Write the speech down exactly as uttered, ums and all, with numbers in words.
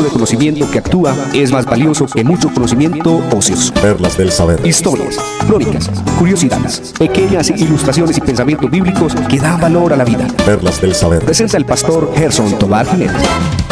de conocimiento que actúa es más valioso que mucho conocimiento ocioso. Perlas del saber. Historias, crónicas, curiosidades, pequeñas ilustraciones y pensamientos bíblicos que dan valor a la vida. Perlas del saber. Presenta el pastor Gerson Tobar Jiménez.